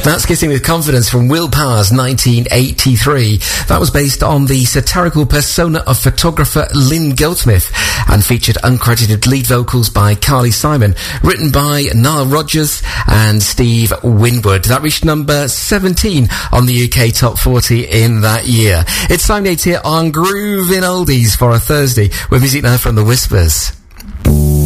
That's Kissing with Confidence from Will Powers, 1983. That was based on the satirical persona of photographer Lynn Goldsmith and featured uncredited lead vocals by Carly Simon, written by Nile Rodgers and Steve Winwood. That reached number 17 on the UK Top 40 in that year. It's time, Nate, here on Groovin' Oldies for a Thursday with music now from The Whispers.